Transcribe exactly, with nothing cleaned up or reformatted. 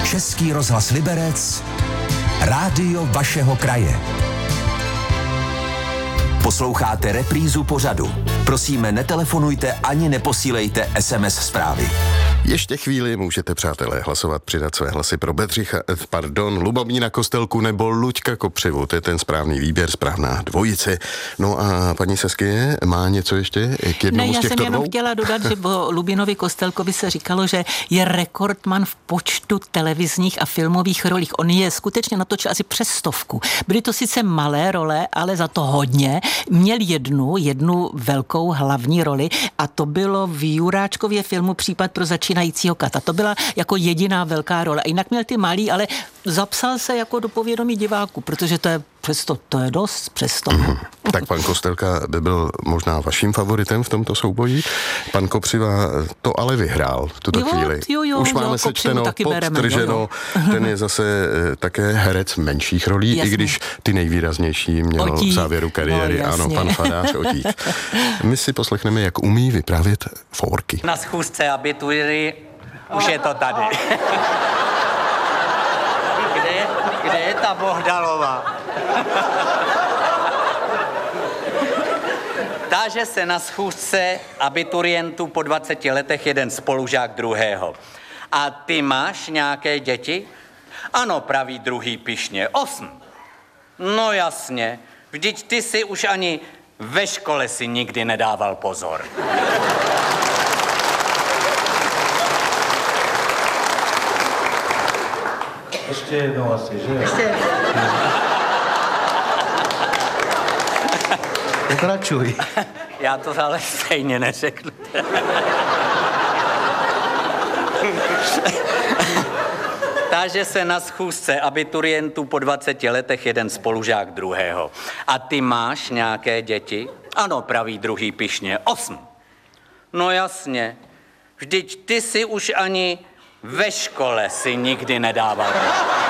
Český rozhlas Liberec, rádio vašeho kraje. Posloucháte reprízu pořadu. Prosíme, netelefonujte ani neposílejte es em es zprávy. Ještě chvíli můžete, přátelé, hlasovat, přidat své hlasy pro Bedřicha, pardon, Lubomíra Kostelku nebo Luďka Kopřivu. To je ten správný výběr, správná dvojice. No a paní Saskie, má něco ještě k jednomu ne, z těchto já jsem jenom dvou? chtěla dodat, že o Lubinovi Kostelkovi se říkalo, že je rekordman v počtu televizních a filmových rolích. On je skutečně natočil asi přes stovku. Byly to sice malé role, ale za to hodně. Měl jednu, jednu velkou hlavní roli a to bylo v Juráčkově filmu Případ pro začínajícího kata. To byla jako jediná velká role. A jinak měl ty malý, ale zapsal se jako do povědomí diváků, protože to je přesto, to je dost přesto. Mm, tak pan Kostelka by byl možná vaším favoritem v tomto souboji. Pan Kopřiva to ale vyhrál v tuto jo, chvíli. Jo, jo, Už máme jo, sečteno, bereme, podtrženo. jo, jo. Ten je zase také herec menších rolí, Jasně. i když ty nejvýraznější měl Otík. v závěru kariéry. No, ano, pan farář Otík. My si poslechneme, jak umí vyprávět fórky. Na schůzce abitury už je to tady. Kde je, kde je ta Bohdalová? Táže se na schůzce abiturientů po dvaceti letech jeden spolužák druhého. A ty máš nějaké děti? Ano, praví druhý pyšně. Osm. No jasně, vždyť ty si už ani ve škole si nikdy nedával pozor. Ještě jednou asi, že? Ještě. Pokračuj. Já to ale stejně neřeknu. Táže se na schůzce abiturientů po dvaceti letech jeden spolužák druhého. A ty máš nějaké děti? Ano, praví druhý pyšně. Osm. No jasně. Vždyť ty si už ani ve škole si nikdy nedával.